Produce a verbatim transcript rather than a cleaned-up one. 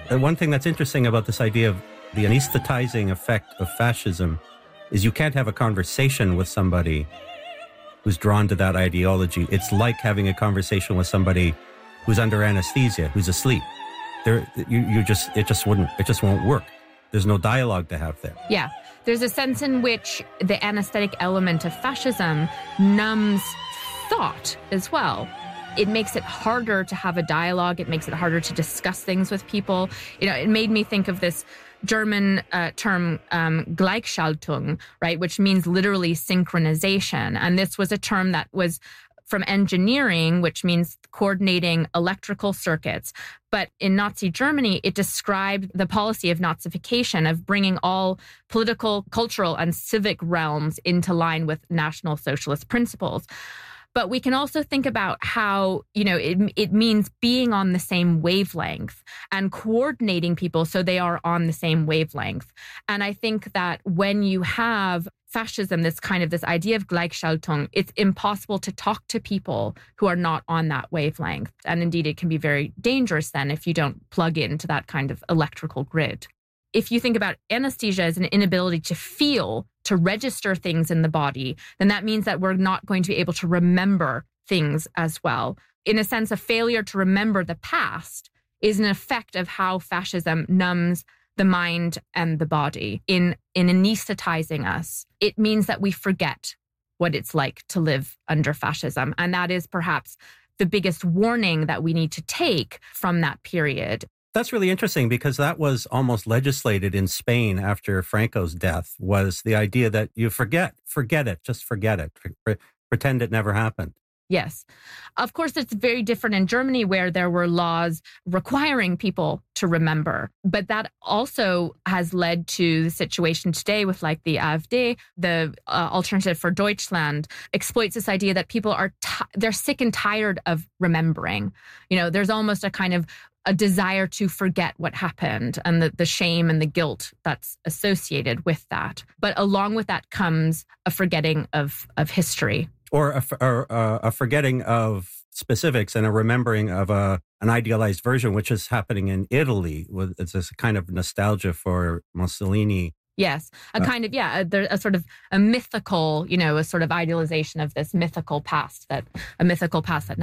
And one thing that's interesting about this idea of the anesthetizing effect of fascism is you can't have a conversation with somebody who's drawn to that ideology. It's like having a conversation with somebody who's under anesthesia, who's asleep. There, you, you just, it just wouldn't, it just won't work. There's no dialogue to have there. Yeah. There's a sense in which the anesthetic element of fascism numbs thought as well. It makes it harder to have a dialogue. It makes it harder to discuss things with people. You know, it made me think of this German uh, term um, Gleichschaltung, right, which means literally synchronization. And this was a term that was from engineering, which means coordinating electrical circuits. But in Nazi Germany, it described the policy of Nazification, of bringing all political, cultural, and civic realms into line with National Socialist principles. But we can also think about how, you know, it, it means being on the same wavelength and coordinating people so they are on the same wavelength. And I think that when you have fascism, this kind of this idea of Gleichschaltung, it's impossible to talk to people who are not on that wavelength. And indeed, it can be very dangerous then if you don't plug into that kind of electrical grid. If you think about anesthesia as an inability to feel, to register things in the body, then that means that we're not going to be able to remember things as well. In a sense, a failure to remember the past is an effect of how fascism numbs the mind and the body in, in anesthetizing us. It means that we forget what it's like to live under fascism. And that is perhaps the biggest warning that we need to take from that period. That's really interesting because that was almost legislated in Spain after Franco's death, was the idea that you forget, forget it, just forget it, Pre- pretend it never happened. Yes. Of course, it's very different in Germany where there were laws requiring people to remember. But that also has led to the situation today with like the AfD, the uh, Alternative for Deutschland, exploits this idea that people are, t- they're sick and tired of remembering. You know, there's almost a kind of a desire to forget what happened and the, the shame and the guilt that's associated with that. But along with that comes a forgetting of, of history. Or a, or a forgetting of specifics and a remembering of a an idealized version, which is happening in Italy. It's this kind of nostalgia for Mussolini. Yes, a kind of, yeah, a, a sort of a mythical, you know, a sort of idealization of this mythical past, that a mythical past that